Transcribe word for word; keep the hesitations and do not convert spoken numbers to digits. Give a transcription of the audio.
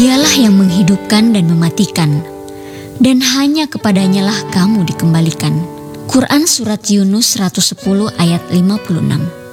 Dialah yang menghidupkan dan mematikan, dan hanya kepadanyalah kamu dikembalikan. Quran Surat Yunus seratus sepuluh ayat lima puluh enam.